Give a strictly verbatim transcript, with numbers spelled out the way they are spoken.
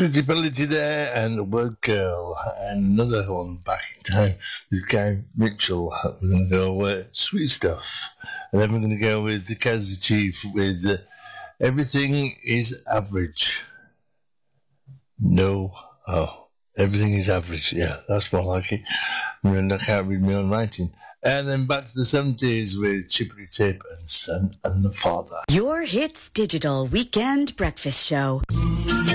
Credibility there, and the word girl, and another one back in time with Guy Mitchell. We're going to go with Sweet Stuff, and then we're going to go with the Kansas Chief with uh, Everything is Average. No, oh, everything is average. Yeah, that's more like it. I mean, I can't read my own writing. And then back to the seventies with Chippity Tip and Son and the Father. Your Hits Digital Weekend Breakfast Show.